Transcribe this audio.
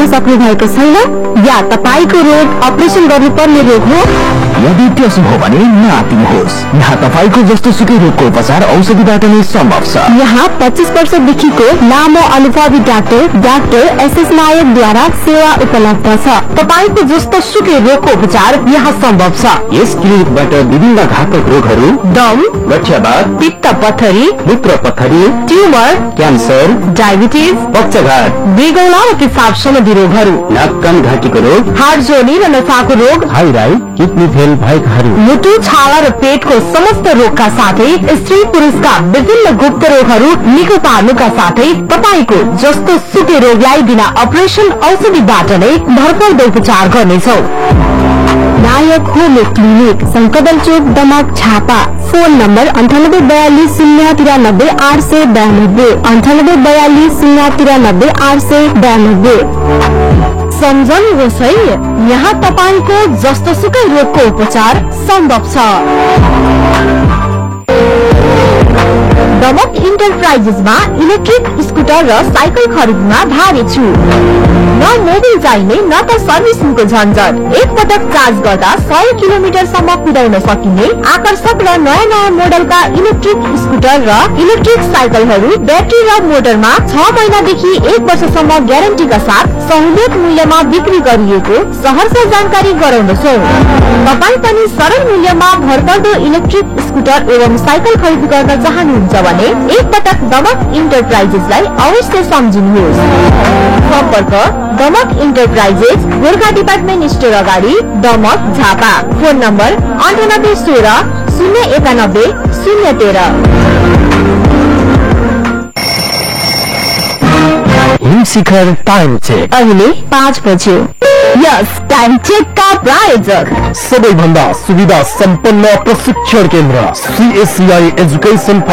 सक्नु भएको छैन या तपाईको रोग अपरेसन गर्नुपर्ने रोग हो? यदि त्यसो हो भने नआत्तिनुहोस्। यहाँ तपाईको जस्तो सुकै रोगको उपचार औषधिबाट नै सम्भव छ। यहाँ 25 वर्षदेखिको लामो अनुभवी डाक्टर एसएस नायकद्वारा सेवा उपलब्ध छ। तपाईको जस्तो सुकै रोगको उपचार यहाँ सम्भव छ। यस क्लिनिकबाट विभिन्न घातक रोगहरू, दम, गठियावात, पित्त पत्थरी, मूत्र पत्थरी, ट्युमर, क्यान्सर, डायबिटिज, पक्षघात, मृगौला र पिसाब सम्बन्धी रोगहरू, नाक कान घाँटीको रोग, हार्ट जोनी र नसाको रोग, थाइराइड, किडनी फेल भएकाहरू, मुटु, छाला र पेटको समस्त रोगका साथै स्त्री पुरुषका विभिन्न गुप्त रोगहरू निको पार्नुका साथै तपाईको जस्तो सुकै रोगलाई बिना अपरेसन औषधिबाट नै भरपर्दो उपचार गर्नेछौ। नायक होमियो क्लिनिक, संकदल चोक, दमाक, झापा। Phone number 9842 093 892, 9842 093 892। सम्झनुहोस् है, यहाँ तपाईको जस्तो सुकै रोगको उपचार सम्भव छ। दमक इन्टरप्राइजेसमा इलेक्ट्रिक स्कुटर र साइकल खरिदमा भारी छुट। न मोबिल चाहिने न त सर्भिसिङको झन्झट। एक पटक चार्ज गर्दा 100 किलोमिटरसम्म कुदाउन सकिने आकर्षक र नयाँ मोडलका इलेक्ट्रिक स्कुटर र इलेक्ट्रिक साइकलहरू ब्याट्री र मोटरमा 6 महिनादेखि 1 वर्षसम्म ग्यारेन्टीका साथ सहुलियत मूल्यमा बिक्री गरिएको सहर्ष जानकारी गराउँदछौ। तपाई पनि सरल मूल्यमा भरपर्दो इलेक्ट्रिक स्कुटर एवं साइकल खरिद गर्न चाहनुहुन्छ भने एक पटक दमक इन्टरप्राइजेसलाई अवश्य सम्झिनुहोस्। सम्पर्क Damak enterprises, Gorkha department store अगाडि, Damak, Jhapa. Phone number 9816 091 013। Himshikhar time check अहिले 5 बज्यो। यस टाइम चेक का प्रायोजक सबैभन्दा सुविधा सम्पन्न प्रशिक्षण केन्द्र CSCI एजुकेसन